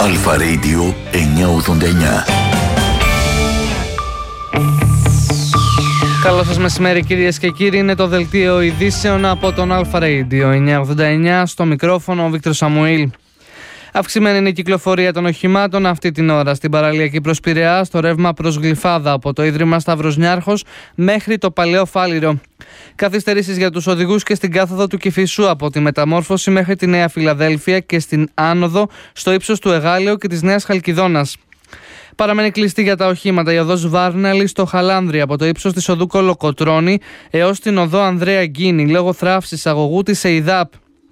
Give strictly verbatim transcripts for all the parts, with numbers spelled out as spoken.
Αλφα Radio εννιακόσια ογδόντα εννιά. Καλό σας μεσημέρι κυρίες και κύριοι, είναι το δελτίο ειδήσεων από τον Αλφα Radio εννιακόσια ογδόντα εννιά, στο μικρόφωνο ο Βίκτορ Σαμουήλ. Αυξημένη είναι η κυκλοφορία των οχημάτων αυτή την ώρα στην παραλιακή προς Πειραιά, στο ρεύμα προς Γλυφάδα από το Ίδρυμα Σταύρος Νιάρχος μέχρι το Παλαιό Φάληρο. Καθυστερήσεις για τους οδηγούς και στην κάθοδο του Κηφισού από τη Μεταμόρφωση μέχρι τη Νέα Φιλαδέλφια και στην άνοδο στο ύψος του Εγάλεου και της Νέας Χαλκιδόνας. Παραμένει κλειστή για τα οχήματα η οδός Βάρναλη στο Χαλάνδρι από το ύψος της οδού Κολοκοτρώνη έως την οδό Ανδρέα Γκίνη λόγω θράψης αγωγού της ΕΙΔΑΠ.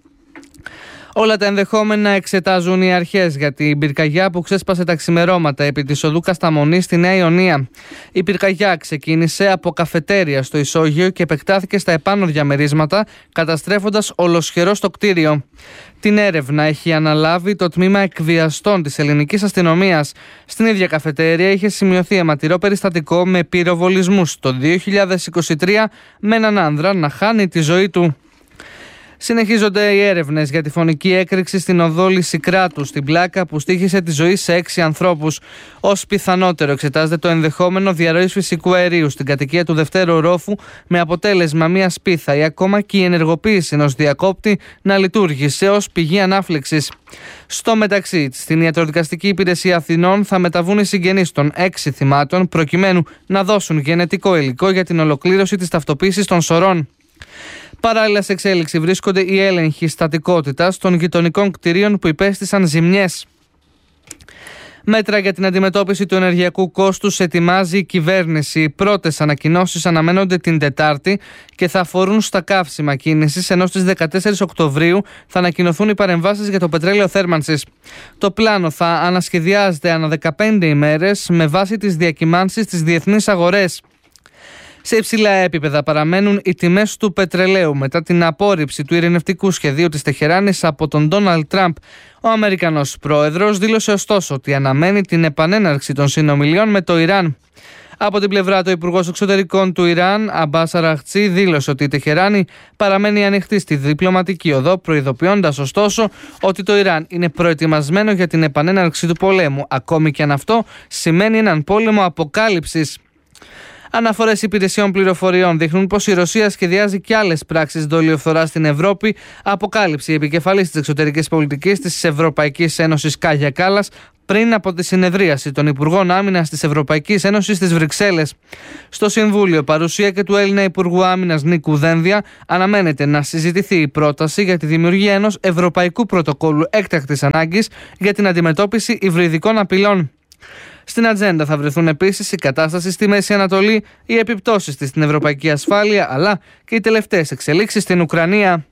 Όλα τα ενδεχόμενα εξετάζουν οι αρχές για την πυρκαγιά που ξέσπασε τα ξημερώματα επί της οδού Κασταμονή στη Νέα Ιωνία. Η πυρκαγιά ξεκίνησε από καφετέρια στο ισόγειο και επεκτάθηκε στα επάνω διαμερίσματα, καταστρέφοντας ολοσχερό το κτίριο. Την έρευνα έχει αναλάβει το τμήμα εκβιαστών της ελληνικής αστυνομίας. Στην ίδια καφετέρια είχε σημειωθεί αιματηρό περιστατικό με πυροβολισμούς το δύο χιλιάδες είκοσι τρία με έναν άνδρα να χάνει τη ζωή του. Συνεχίζονται οι έρευνες για τη φωνική έκρηξη στην οδό Λυσικράτου, στην Πλάκα, που στοίχησε τη ζωή σε έξι ανθρώπους. Ως πιθανότερο εξετάζεται το ενδεχόμενο διαρροής φυσικού αερίου στην κατοικία του δευτέρου ορόφου, με αποτέλεσμα μια σπίθα ή ακόμα και η ενεργοποίηση ενός διακόπτη να λειτουργήσε ως πηγή ανάφλεξης. Στο μεταξύ, στην Ιατροδικαστική Υπηρεσία Αθηνών θα μεταβούν οι συγγενείς των έξι θυμάτων, προκειμένου να δώσουν γενετικό υλικό για την ολοκλήρωση της ταυτοποίησης των σωρών. Παράλληλα, σε εξέλιξη βρίσκονται οι έλεγχοι στατικότητας των γειτονικών κτηρίων που υπέστησαν ζημιές. Μέτρα για την αντιμετώπιση του ενεργειακού κόστους ετοιμάζει η κυβέρνηση. Οι πρώτες ανακοινώσεις αναμένονται την Τετάρτη και θα αφορούν στα καύσιμα κίνησης, ενώ στις δεκατέσσερις Οκτωβρίου θα ανακοινωθούν οι παρεμβάσεις για το πετρέλαιο θέρμανσης. Το πλάνο θα ανασχεδιάζεται ανά δεκαπέντε ημέρες με βάση τις διακυμάνσεις στις διεθνείς αγορές. Σε υψηλά επίπεδα παραμένουν οι τιμές του πετρελαίου μετά την απόρριψη του ειρηνευτικού σχεδίου της Τεχεράνης από τον Ντόναλντ Τραμπ. Ο Αμερικανός πρόεδρος δήλωσε ωστόσο ότι αναμένει την επανέναρξη των συνομιλιών με το Ιράν. Από την πλευρά του, ο Υπουργός Εξωτερικών του Ιράν, Αμπάς Αραχτσί, δήλωσε ότι η Τεχεράνη παραμένει ανοιχτή στη διπλωματική οδό, προειδοποιώντας ωστόσο ότι το Ιράν είναι προετοιμασμένο για την επανέναρξη του πολέμου, ακόμη και αν αυτό σημαίνει έναν πόλεμο αποκάλυψης. Αναφορές υπηρεσιών πληροφοριών δείχνουν πως η Ρωσία σχεδιάζει και άλλες πράξεις δολιοφθοράς στην Ευρώπη. Αποκάλυψε η επικεφαλής της εξωτερικής πολιτικής της Ευρωπαϊκής Ένωσης Κάγια Κάλλας πριν από τη συνεδρίαση των Υπουργών Άμυνας της Ευρωπαϊκής Ένωσης στις Βρυξέλλες. Στο Συμβούλιο, παρουσία και του Έλληνα Υπουργού Άμυνας Νίκου Δένδια, αναμένεται να συζητηθεί η πρόταση για τη δημιουργία ενός Ευρωπαϊκού Πρωτοκόλλου έκτακτης ανάγκης για την αντιμετώπιση υβριδικών απειλών. Στην ατζέντα θα βρεθούν επίσης η κατάσταση στη Μέση Ανατολή, οι επιπτώσεις της στην ευρωπαϊκή ασφάλεια, αλλά και οι τελευταίες εξελίξεις στην Ουκρανία.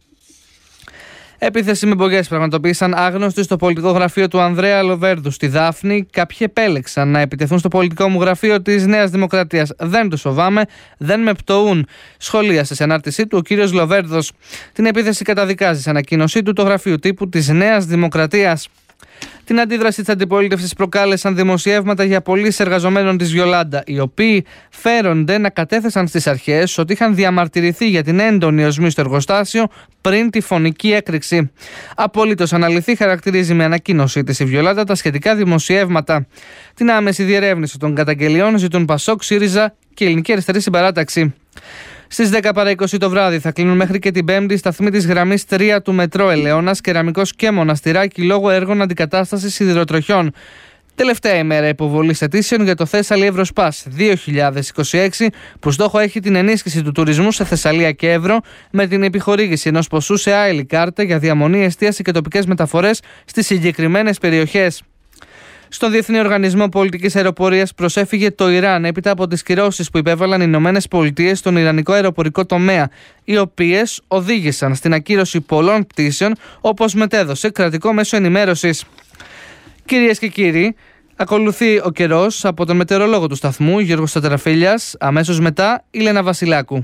Επίθεση με μπογιές πραγματοποίησαν άγνωστοι στο πολιτικό γραφείο του Ανδρέα Λοβέρδου στη Δάφνη. Κάποιοι επέλεξαν να επιτεθούν στο πολιτικό μου γραφείο της Νέας Δημοκρατίας. Δεν τους φοβάμαι, δεν με πτωούν, σχολίασε σε ανάρτησή του ο κύριος Λοβέρδος. Την επίθεση καταδικάζει σε ανακοίνωσή του το γραφείο τύπου της Νέας Δημοκρατίας. Την αντίδραση της αντιπολίτευσης προκάλεσαν δημοσιεύματα για πωλήσεις εργαζομένων της Βιολάντα, οι οποίοι φέρονται να κατέθεσαν στις αρχές ότι είχαν διαμαρτυρηθεί για την έντονη οσμή στο εργοστάσιο πριν τη φωνική έκρηξη. Απολύτως αναλυθή χαρακτηρίζει με ανακοίνωσή της η Βιολάντα τα σχετικά δημοσιεύματα. Την άμεση διερεύνηση των καταγγελιών ζητούν Πασόκ, ΣΥΡΙΖΑ και Ελληνική Αριστερή Συμπαράταξη. Στις δέκα παρά είκοσι το βράδυ θα κλείνουν μέχρι και την Πέμπτη σταθμοί της γραμμής τρία του μετρό Ελαιώνας, Κεραμικός και Μοναστηράκι λόγω έργων αντικατάστασης σιδηροτροχιών. Τελευταία ημέρα υποβολής αιτήσεων για το Θέσσαλι Ευρωσπάς δύο χιλιάδες είκοσι έξι, που στόχο έχει την ενίσχυση του τουρισμού σε Θεσσαλία και Εύρο με την επιχορήγηση ενός ποσού σε άειλη κάρτα για διαμονή, εστίαση και τοπικές μεταφορές στις συγκεκριμένες περιοχές. Στον Διεθνή Οργανισμό Πολιτικής Αεροπορίας προσέφυγε το Ιράν έπειτα από τις κυρώσεις που υπέβαλαν οι Ηνωμένες Πολιτείες στον ιρανικό αεροπορικό τομέα, οι οποίες οδήγησαν στην ακύρωση πολλών πτήσεων, όπως μετέδωσε κρατικό μέσο ενημέρωσης. Κυρίες και κύριοι, ακολουθεί ο καιρός από τον μετεωρολόγο του σταθμού Γιώργο Στατεραφίλιας, αμέσως μετά η Λένα Βασιλάκου.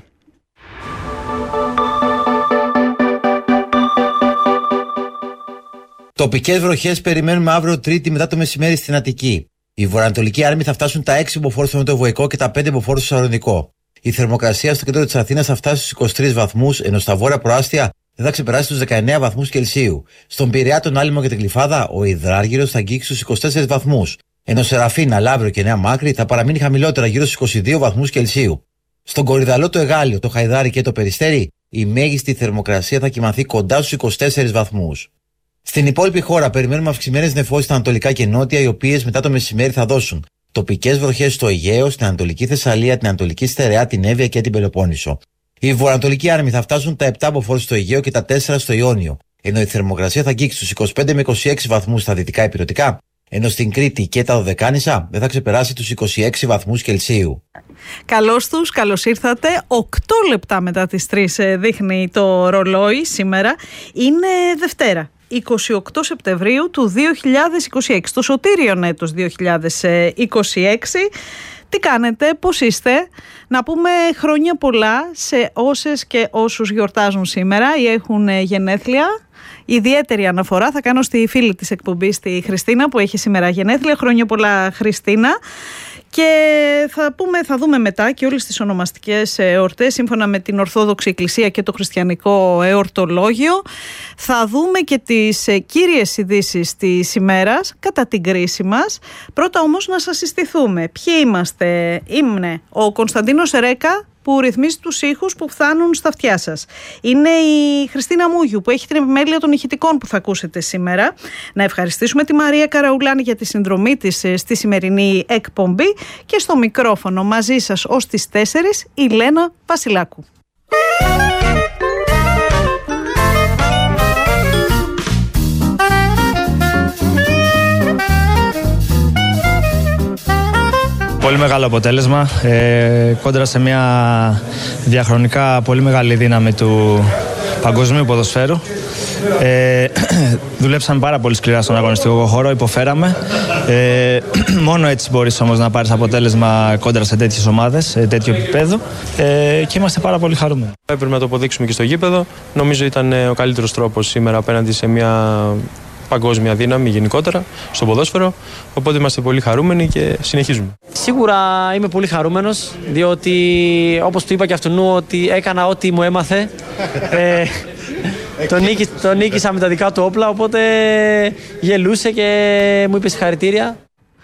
Τοπικές βροχές περιμένουμε αύριο Τρίτη μετά το μεσημέρι στην Αττική. Οι βορειοανατολικοί άρμοι θα φτάσουν τα έξι μποφόρ στο Μετοβοϊκό και τα πέντε μποφόρ στο Σαλονικό. Η θερμοκρασία στο κέντρο της Αθήνας θα φτάσει στους είκοσι τρεις βαθμούς, ενώ στα βόρεια προάστια δεν θα ξεπεράσει τους δεκαεννέα βαθμούς Κελσίου. Στον Πειραιά, τον Άλυμο και την Γλυφάδα, ο Υδράργυρος θα αγγίξει τους είκοσι τέσσερις βαθμούς. Ενώ Σεραφίνα, Λαύριο και Νέα Μάκρη θα παραμείνει χαμηλότερα γύρω στους είκοσι δύο βαθμούς Κελσίου. Στον Κορυδαλό, το Εγάλιο, το Χαϊδάρι και το Περιστέρι, η μέγιστη θερμοκρασία θα κυμανθεί κοντά στους είκοσι τέσσερις βαθμούς. Στην υπόλοιπη χώρα, περιμένουμε αυξημένες νεφώσεις στα ανατολικά και νότια, οι οποίες μετά το μεσημέρι θα δώσουν τοπικές βροχές στο Αιγαίο, στην Ανατολική Θεσσαλία, την Ανατολική Στερεά, την Εύβοια και την Πελοπόννησο. Οι βορειοανατολικοί άνεμοι θα φτάσουν τα επτά μποφόρ στο Αιγαίο και τα τέσσερα στο Ιόνιο, ενώ η θερμοκρασία θα αγγίξει στους είκοσι πέντε με είκοσι έξι βαθμούς στα δυτικά ηπειρωτικά, ενώ στην Κρήτη και τα Δωδεκάνησα δεν θα ξεπεράσει τους είκοσι έξι βαθμούς Κελσίου. Καλώς τους, καλώς ήρθατε. οκτώ λεπτά μετά τις τρεις δείχνει το ρολόι σήμερα. Είναι Δευτέρα, είκοσι οκτώ Σεπτεμβρίου του δύο χιλιάδες είκοσι έξι, το σωτήριον έτος δύο χιλιάδες είκοσι έξι. Τι κάνετε, πώς είστε? Να πούμε χρόνια πολλά σε όσες και όσους γιορτάζουν σήμερα ή έχουν γενέθλια. Ιδιαίτερη αναφορά θα κάνω στη φίλη της εκπομπής, τη Χριστίνα, που έχει σήμερα γενέθλια. Χρόνια πολλά, Χριστίνα. Και θα, πούμε, θα δούμε μετά και όλες τις ονομαστικές εορτές σύμφωνα με την Ορθόδοξη Εκκλησία και το Χριστιανικό Εορτολόγιο. Θα δούμε και τις κύριες ειδήσεις της ημέρας κατά την κρίση μας. Πρώτα όμως να σας συστηθούμε. Ποιοι είμαστε? Είναι ο Κωνσταντίνος Ρέκα, που ρυθμίζει τους ήχους που φτάνουν στα αυτιά σας. Είναι η Χριστίνα Μούγιου, που έχει την επιμέλεια των ηχητικών που θα ακούσετε σήμερα. Να ευχαριστήσουμε τη Μαρία Καραουλάνη για τη συνδρομή της στη σημερινή εκπομπή και στο μικρόφωνο μαζί σας ως τις τέσσερις η Λένα Βασιλάκου. Πολύ μεγάλο αποτέλεσμα, ε, κόντρα σε μια διαχρονικά πολύ μεγάλη δύναμη του παγκοσμίου ποδοσφαίρου. Ε, δουλέψαμε πάρα πολύ σκληρά στον αγωνιστικό χώρο, υποφέραμε. Ε, μόνο έτσι μπορείς όμως να πάρεις αποτέλεσμα κόντρα σε τέτοιες ομάδες, σε τέτοιο επίπεδο, ε, και είμαστε πάρα πολύ χαρούμενοι. Έπρεπε να το αποδείξουμε και στο γήπεδο. Νομίζω ήταν ο καλύτερος τρόπος σήμερα απέναντι σε μια παγκόσμια δύναμη γενικότερα στο ποδόσφαιρο, οπότε είμαστε πολύ χαρούμενοι και συνεχίζουμε. Σίγουρα είμαι πολύ χαρούμενος, διότι όπως του είπα και αυτού ότι έκανα ό,τι μου έμαθε. ε, τον, νίκη, τον νίκησα με τα δικά του όπλα, οπότε γελούσε και μου είπε συγχαρητήρια.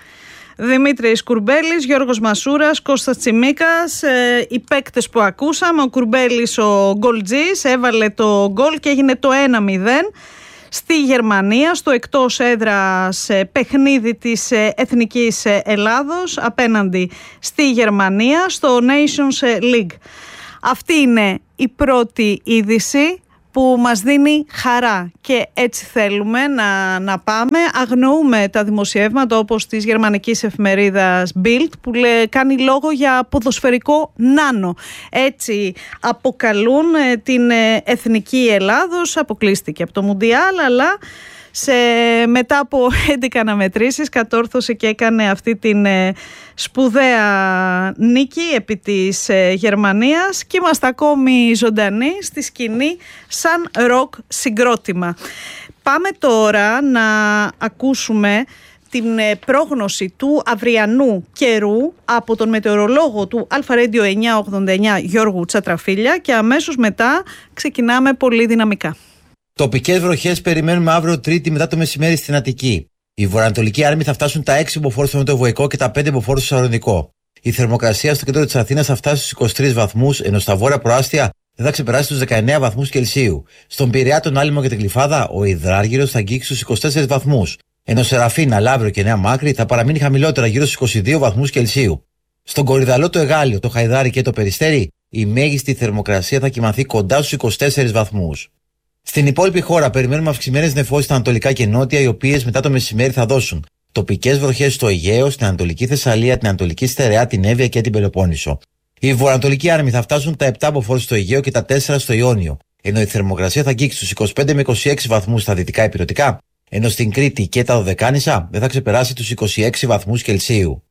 Δημήτρης Κουρμπέλης, Γιώργος Μασούρας, Κώστας Τσιμίκας, ε, οι παίκτες που ακούσαμε. Ο Κουρμπέλης, ο γκολτζής, έβαλε το γκολ και έγινε το ένα μηδέν. Στη Γερμανία, στο εκτός έδρας παιχνίδι της Εθνικής Ελλάδος απέναντι στη Γερμανία στο Nations League. Αυτή είναι η πρώτη είδηση που μας δίνει χαρά και έτσι θέλουμε να, να πάμε. Αγνοούμε τα δημοσιεύματα όπως της γερμανικής εφημερίδας Bild που λέ, κάνει λόγο για ποδοσφαιρικό νάνο. Έτσι αποκαλούν την Εθνική Ελλάδος, αποκλείστηκε από το Μουντιάλ, αλλά σε, μετά από έντεκα αναμετρήσεις κατόρθωσε και έκανε αυτή την ε, σπουδαία νίκη επί της ε, Γερμανίας και είμαστε ακόμη ζωντανοί στη σκηνή σαν ροκ συγκρότημα. Πάμε τώρα να ακούσουμε την πρόγνωση του αυριανού καιρού από τον μετεωρολόγο του Αλφα Radio εννιακόσια ογδόντα εννιά Γιώργου Τσατραφίλια και αμέσως μετά ξεκινάμε πολύ δυναμικά. Τοπικές βροχές περιμένουμε αύριο Τρίτη μετά το μεσημέρι στην Αττική. Οι βορειοανατολικοί άνεμοι θα φτάσουν τα έξι μποφόρ στο νοτιοβοϊκό και τα πέντε μποφόρ στο Σαλονικό. Η θερμοκρασία στο κέντρο της Αθήνας θα φτάσει στους είκοσι τρεις βαθμούς, ενώ στα βόρεια προάστια δεν θα ξεπεράσει τους δεκαεννέα βαθμούς Κελσίου. Στον Πειραιά, τον Άλυμο και την Γλυφάδα, ο Υδράργυρος θα αγγίξει στους είκοσι τέσσερις βαθμούς, ενώ Σεραφίνα, Λαύριο και Νέα Μάκρη θα παραμείνει χαμηλότερα γύρω στους είκοσι δύο βαθμούς Κελσίου. Στον Κορυδαλό, το Εγάλιο, το Χαϊδάρι και το Περιστέρι, η μέγιστη θερμοκρασία θα κυμανθεί κοντά στους είκοσι τέσσερις βαθμούς. Στην υπόλοιπη χώρα περιμένουμε αυξημένες νεφώσεις στα ανατολικά και νότια, οι οποίες μετά το μεσημέρι θα δώσουν τοπικές βροχές στο Αιγαίο, στην Ανατολική Θεσσαλία, την Ανατολική Στερεά, την Εύβοια και την Πελοπόννησο. Οι βορειοανατολικοί άνεμοι θα φτάσουν τα επτά μποφόρ στο Αιγαίο και τα τέσσερα στο Ιόνιο, ενώ η θερμοκρασία θα αγγίξει στους είκοσι πέντε με είκοσι έξι βαθμούς στα δυτικά ηπειρωτικά, ενώ στην Κρήτη και τα Δωδεκάνησα δεν θα ξεπεράσει τους είκοσι έξι βαθμούς Κελσίου.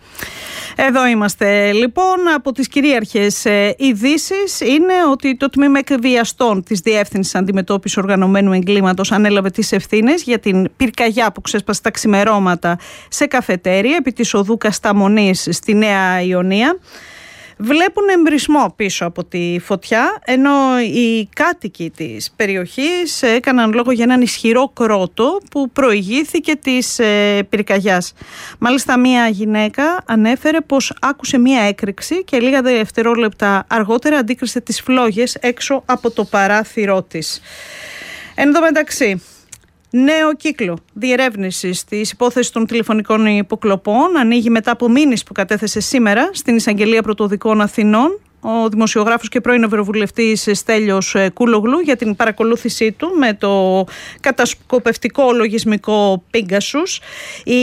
Εδώ είμαστε λοιπόν. Από τις κυρίαρχες ε, ειδήσεις είναι ότι το τμήμα εκβιαστών της Διεύθυνσης Αντιμετώπισης Οργανωμένου Εγκλήματος ανέλαβε τις ευθύνες για την πυρκαγιά που ξέσπασε τα ξημερώματα σε καφετέρια επί της οδού Κασταμονής στη Νέα Ιωνία. βλέπουν εμπρισμό πίσω από τη φωτιά, ενώ οι κάτοικοι της περιοχής έκαναν λόγο για έναν ισχυρό κρότο που προηγήθηκε της ε, πυρκαγιάς. Μάλιστα μία γυναίκα ανέφερε πως άκουσε μία έκρηξη και λίγα δευτερόλεπτα αργότερα αντίκρισε τις φλόγες έξω από το παράθυρό της. Εν τω μεταξύ, νέο κύκλο διερεύνησης της υπόθεσης των τηλεφωνικών υποκλοπών ανοίγει μετά από μήνυση που κατέθεσε σήμερα στην Εισαγγελία Πρωτοδικών Αθηνών ο δημοσιογράφος και πρώην ευρωβουλευτής Στέλιος Κούλογλου για την παρακολούθησή του με το κατασκοπευτικό λογισμικό Pegasus. Η,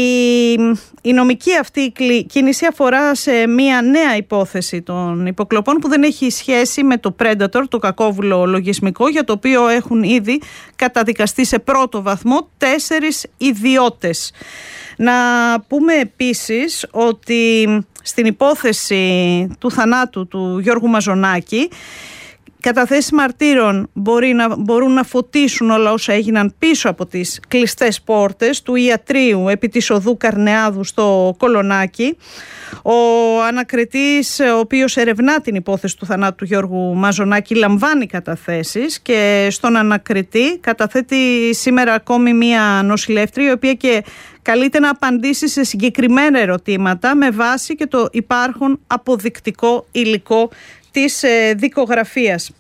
η νομική αυτή κίνηση αφορά σε μια νέα υπόθεση των υποκλοπών που δεν έχει σχέση με το Predator, το κακόβουλο λογισμικό, για το οποίο έχουν ήδη καταδικαστεί σε πρώτο βαθμό τέσσερις ιδιώτες. Να πούμε επίσης ότι στην υπόθεση του θανάτου του Γιώργου Μαζονάκη, καταθέσεις μαρτύρων μπορεί να, μπορούν να φωτίσουν όλα όσα έγιναν πίσω από τις κλειστές πόρτες του ιατρείου επί της οδού Καρνεάδου στο Κολονάκι. Ο ανακριτής, ο οποίος ερευνά την υπόθεση του θανάτου του Γιώργου Μαζονάκη, λαμβάνει καταθέσεις και στον ανακριτή καταθέτει σήμερα ακόμη μία νοσηλεύτρια, η οποία και καλείται να απαντήσει σε συγκεκριμένα ερωτήματα με βάση και το υπάρχον αποδεικτικό υλικό της ε, δικογραφίας.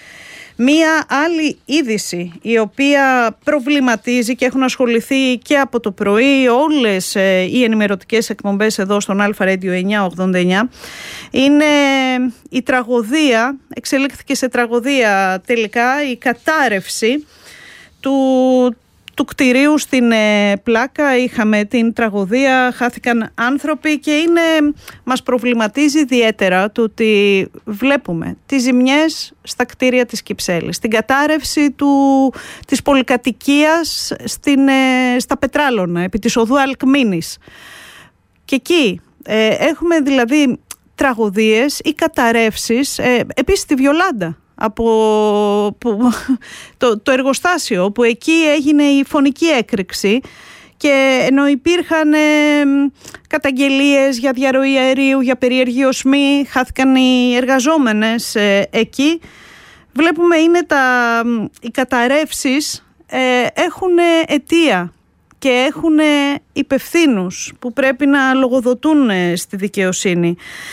Μία άλλη είδηση η οποία προβληματίζει και έχουν ασχοληθεί και από το πρωί όλες ε, οι ενημερωτικές εκπομπές εδώ στον Αλφα Radio εννιακόσια ογδόντα εννιά είναι η τραγωδία, εξελίχθηκε σε τραγωδία τελικά, η κατάρρευση του του κτηρίου στην ε, Πλάκα. Είχαμε την τραγωδία, χάθηκαν άνθρωποι και είναι, μας προβληματίζει ιδιαίτερα το ότι βλέπουμε τις ζημιές στα κτίρια της Κυψέλης, την κατάρρευση του, της πολυκατοικίας στην, ε, στα Πετράλωνα επί της οδού Αλκμίνης, και εκεί ε, έχουμε δηλαδή τραγωδίες ή καταρρεύσεις, ε, επίσης στη Βιολάντα, από που, το, το εργοστάσιο που εκεί έγινε η φωνική έκρηξη, και ενώ υπήρχαν ε, καταγγελίες για διαρροή αερίου, για περίεργη οσμή, χάθηκαν οι εργαζόμενες ε, εκεί. Βλέπουμε είναι τα, οι καταρρεύσεις ε, έχουν αιτία και έχουν υπευθύνους που πρέπει να λογοδοτούν στη δικαιοσύνη.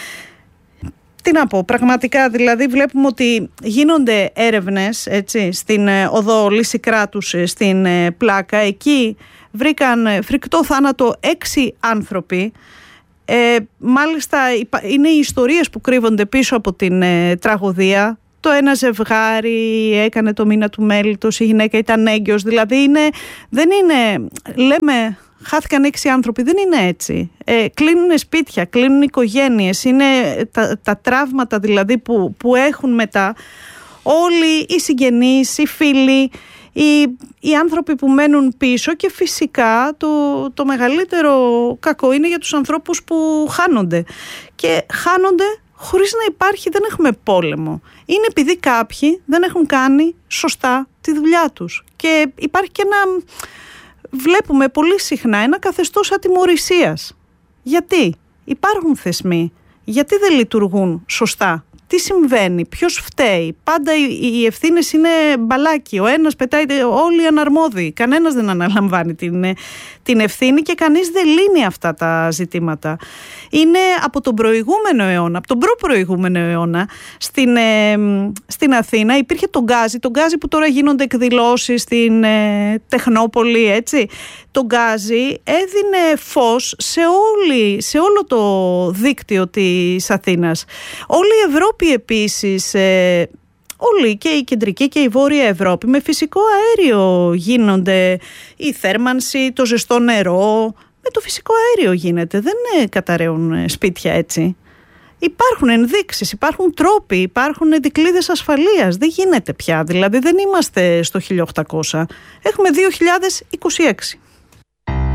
Τι να πω, πραγματικά δηλαδή βλέπουμε ότι γίνονται έρευνες, έτσι, στην οδό Λυσικράτους στην Πλάκα. Εκεί βρήκαν φρικτό θάνατο έξι άνθρωποι. Ε, μάλιστα είναι οι ιστορίες που κρύβονται πίσω από την ε, τραγωδία. Το ένα ζευγάρι έκανε το μήνα του μέλιτος, η γυναίκα ήταν έγκυος. Δηλαδή είναι, δεν είναι, λέμε, χάθηκαν έξι άνθρωποι, δεν είναι έτσι. Ε, κλείνουν σπίτια, κλείνουν οικογένειες, είναι τα, τα τραύματα δηλαδή που, που έχουν μετά όλοι οι συγγενείς, οι φίλοι, οι, οι άνθρωποι που μένουν πίσω, και φυσικά το, το μεγαλύτερο κακό είναι για τους ανθρώπους που χάνονται. Και χάνονται χωρίς να υπάρχει, δεν έχουμε πόλεμο. Είναι επειδή κάποιοι δεν έχουν κάνει σωστά τη δουλειά τους. Και υπάρχει και ένα, βλέπουμε πολύ συχνά, ένα καθεστώς ατιμωρησίας. Γιατί υπάρχουν θεσμοί, γιατί δεν λειτουργούν σωστά, τι συμβαίνει, ποιος φταίει? Πάντα οι ευθύνες είναι μπαλάκι, ο ένας πετάει, όλοι αναρμόδιοι, κανένας δεν αναλαμβάνει την, την ευθύνη και κανείς δεν λύνει αυτά τα ζητήματα. Είναι από τον προηγούμενο αιώνα, από τον προπροηγούμενο αιώνα στην, ε, στην Αθήνα υπήρχε το γκάζι, το γκάζι που τώρα γίνονται εκδηλώσεις στην ε, Τεχνόπολη, έτσι. Το γκάζι έδινε φως σε, όλη, σε όλο το δίκτυο της Αθήνας. Όλη η Ευρώπη επίσης, ε, όλη και η κεντρική και η βόρεια Ευρώπη, με φυσικό αέριο γίνονται η θέρμανση, το ζεστό νερό, με το φυσικό αέριο γίνεται, δεν καταραίουν σπίτια έτσι. Υπάρχουν ενδείξεις, υπάρχουν τρόποι, υπάρχουν δικλείδες ασφαλείας, δεν γίνεται πια, δηλαδή δεν είμαστε στο χίλια οκτακόσια, έχουμε δύο χιλιάδες είκοσι έξι.